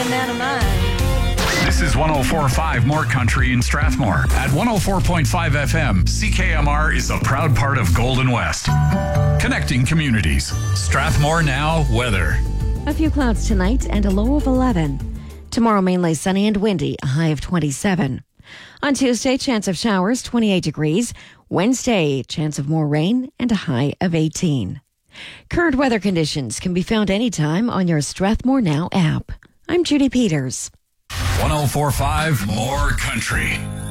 Man of mine. This is 104.5 More Country in Strathmore. At 104.5 FM, CKMR is a proud part of Golden West. Connecting communities. Strathmore Now weather. A few clouds tonight and a low of 11. Tomorrow mainly sunny and windy, a high of 27. On Tuesday, chance of showers, 28 degrees. Wednesday, chance of more rain and a high of 18. Current weather conditions can be found anytime on your Strathmore Now app. I'm Judy Peters. 104.5 More Country.